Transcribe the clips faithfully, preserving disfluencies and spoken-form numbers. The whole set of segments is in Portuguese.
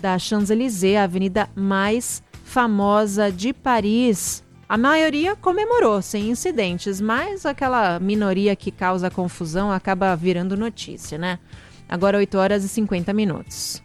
da Champs-Élysées, a avenida mais famosa de Paris. A maioria comemorou, sem incidentes, mas aquela minoria que causa confusão acaba virando notícia, né? Agora oito horas e cinquenta minutos.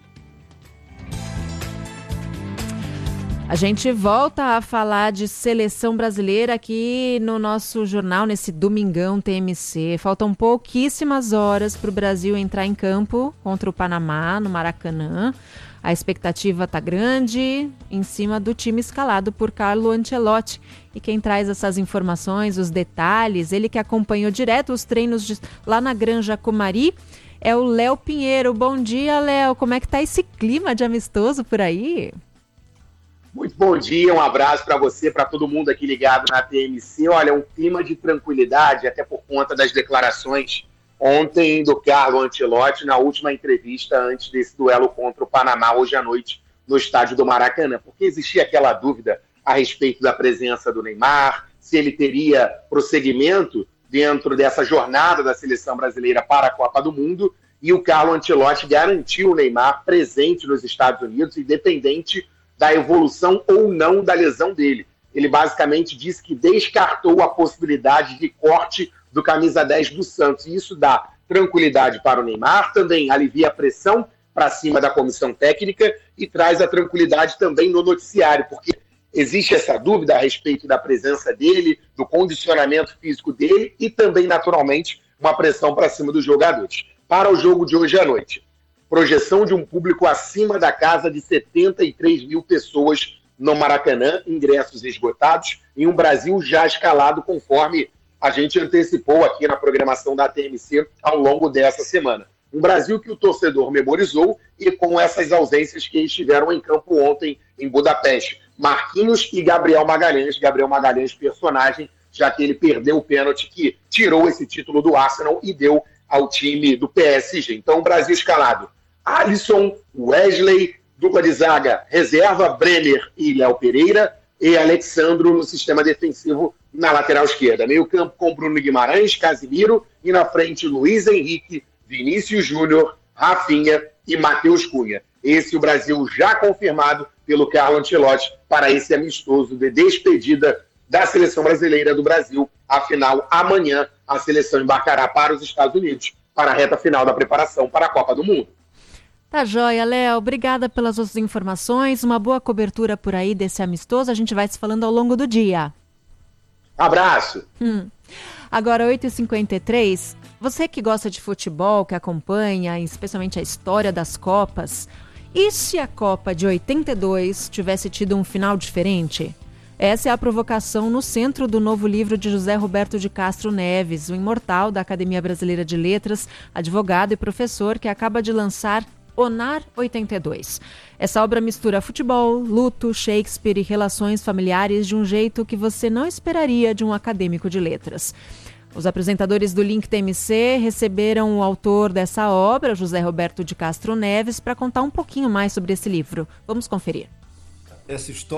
A gente volta a falar de seleção brasileira aqui no nosso jornal, nesse Domingão T M C. Faltam pouquíssimas horas para o Brasil entrar em campo contra o Panamá, no Maracanã. A expectativa está grande em cima do time escalado por Carlo Ancelotti. E quem traz essas informações, os detalhes, ele que acompanhou direto os treinos de, lá na Granja Comari, é o Léo Pinheiro. Bom dia, Léo. Como é que tá esse clima de amistoso por aí? Muito bom dia, um abraço para você, para todo mundo aqui ligado na T M C. Olha, um clima de tranquilidade, até por conta das declarações ontem do Carlo Ancelotti na última entrevista antes desse duelo contra o Panamá hoje à noite no estádio do Maracanã, porque existia aquela dúvida a respeito da presença do Neymar, se ele teria prosseguimento dentro dessa jornada da seleção brasileira para a Copa do Mundo, e o Carlo Ancelotti garantiu o Neymar presente nos Estados Unidos, independente da evolução ou não da lesão dele. Ele basicamente disse que descartou a possibilidade de corte do camisa dez do Santos. E isso dá tranquilidade para o Neymar, também alivia a pressão para cima da comissão técnica e traz a tranquilidade também no noticiário, porque existe essa dúvida a respeito da presença dele, do condicionamento físico dele e também, naturalmente, uma pressão para cima dos jogadores. Para o jogo de hoje à noite, projeção de um público acima da casa de setenta e três mil pessoas no Maracanã, ingressos esgotados, e um Brasil já escalado conforme a gente antecipou aqui na programação da T M C ao longo dessa semana. Um Brasil que o torcedor memorizou e com essas ausências que estiveram em campo ontem em Budapeste. Marquinhos e Gabriel Magalhães. Gabriel Magalhães, personagem, já que ele perdeu o pênalti que tirou esse título do Arsenal e deu ao time do P S G. Então, o Brasil escalado. Alisson, Wesley, dupla de zaga, reserva, Brenner e Léo Pereira, e Alexandro no sistema defensivo na lateral esquerda. Meio campo com Bruno Guimarães, Casimiro, e na frente Luiz Henrique, Vinícius Júnior, Rafinha e Matheus Cunha. Esse o Brasil já confirmado pelo Carlo Ancelotti para esse amistoso de despedida da seleção brasileira do Brasil. Afinal, amanhã a seleção embarcará para os Estados Unidos para a reta final da preparação para a Copa do Mundo. Tá joia, Léo. Obrigada pelas suas informações. Uma boa cobertura por aí desse amistoso. A gente vai se falando ao longo do dia. Abraço. Hum. Agora, oito e cinquenta e três. Você que gosta de futebol, que acompanha, especialmente a história das Copas, e se a Copa de oitenta e dois tivesse tido um final diferente? Essa é a provocação no centro do novo livro de José Roberto de Castro Neves, o imortal da Academia Brasileira de Letras, advogado e professor que acaba de lançar Onar oitenta e dois. Essa obra mistura futebol, luto, Shakespeare e relações familiares de um jeito que você não esperaria de um acadêmico de letras. Os apresentadores do Link T M C receberam o autor dessa obra, José Roberto de Castro Neves, para contar um pouquinho mais sobre esse livro. Vamos conferir. Essa história